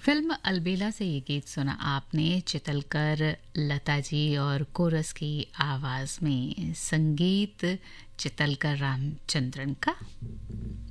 Film अलबेला से ये गीत सुना आपने, चितलकर लता जी और कोरस की आवाज में, संगीत चितलकर रामचंद्रन का।